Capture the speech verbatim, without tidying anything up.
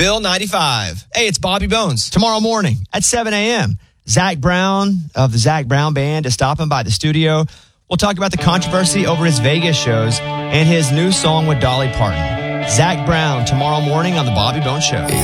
Bill ninety-five. Hey, it's Bobby Bones. Tomorrow morning at seven a.m., Zach Brown of the Zach Brown Band is stopping by the studio. We'll talk about the controversy over his Vegas shows and his new song with Dolly Parton. Zach Brown tomorrow morning on the Bobby Bones Show.